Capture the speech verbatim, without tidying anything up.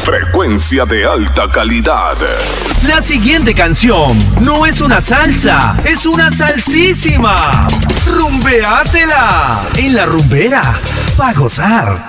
Frecuencia de alta calidad. La siguiente canción no es una salsa, es una salsísima. Rumbeátela en La Rumbera, pa' gozar.